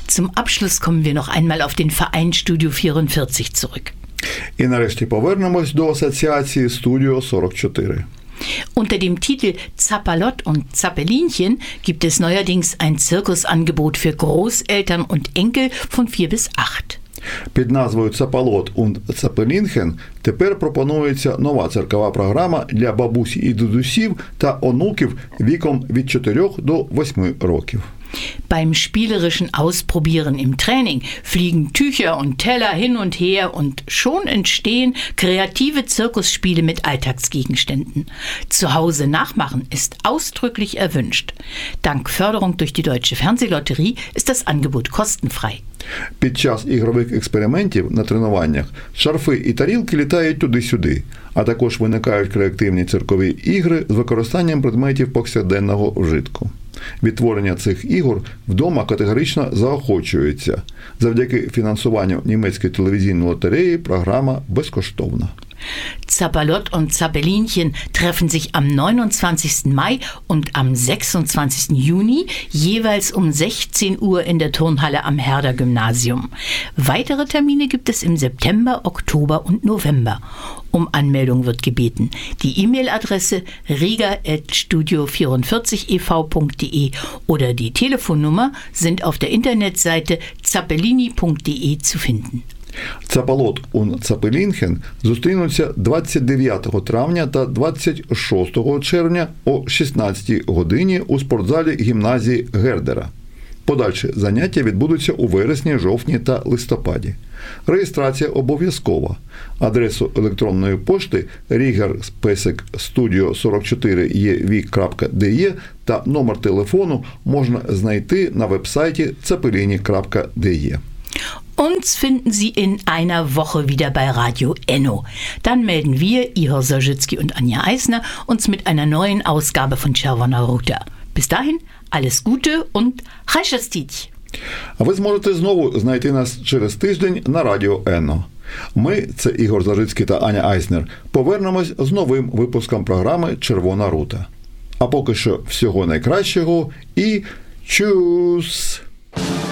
Zum Abschluss kommen wir noch einmal auf den Verein Studio 44 zurück. І нарешті повернемось до асоціації Studio 44. Unter dem Titel Zappalot und Zappelinchen gibt es neuerdings ein Zirkusangebot für Großeltern und Enkel von 4 bis 8. Під назвою «Цапалот und Цапелінхен» тепер пропонується нова циркова програма для бабусі і дідусів та онуків віком від 4 до 8 років. Beim spielerischen Ausprobieren im Training fliegen Tücher und Teller hin und her und schon entstehen kreative Zirkusspiele mit Alltagsgegenständen. Zu Hause nachmachen ist ausdrücklich erwünscht. Dank Förderung durch die Deutsche Fernsehlotterie ist das Angebot kostenfrei. Під час ігрових експериментів на тренуваннях шарфи і тарілки літають туди-сюди, а також виникають креативні циркові ігри з використанням предметів повсякденного вжитку. Відтворення цих ігор вдома категорично заохочується. Завдяки фінансуванню німецької телевізійної лотереї програма безкоштовна. Zappalot und Zappelinchen treffen sich am 29. Mai und am 26. Juni jeweils um 16 Uhr in der Turnhalle am Herder Gymnasium. Weitere Termine gibt es im September, Oktober und November. Um Anmeldung wird gebeten. Die E-Mail-Adresse riga@studio44ev.de oder die Telefonnummer sind auf der Internetseite zappelini.de zu finden. Цапалот und Цапелінхен зустрінуться 29 травня та 26 червня о 16 годині у спортзалі гімназії Гердера. Подальші заняття відбудуться у вересні, жовтні та листопаді. Реєстрація обов'язкова. Адресу електронної пошти riga@studio44ev.de та номер телефону можна знайти на вебсайті zappelini.de. Uns finden Sie in einer Woche wieder bei Radio Enno. Dann melden wir, Ihor Sorzycki und Anja Eisner, uns mit einer neuen Ausgabe von Czerwona Ruta. Bis dahin, alles Gute und хай щастить! А ви зможете знову знайти нас через тиждень на Радіо Енно. Ми, це Ігор Заржицький та Аня Айснер, повернемось з новим випуском програми «Червона рута». А поки що всього найкращого і чус!